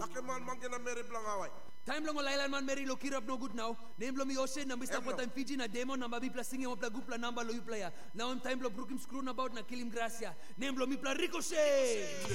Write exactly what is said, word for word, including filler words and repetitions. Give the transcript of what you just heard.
Ake man man kena Mary Blanc away. Time long Lailan man Mary lo kirap no good now. Name lo mi Ose na mista Emlo. time Fiji na demo na mabi pla singing opla gupla number lo you player. Now I'm time lo brook him screw about na kill him gracia. Name lo mi pla Ricochet.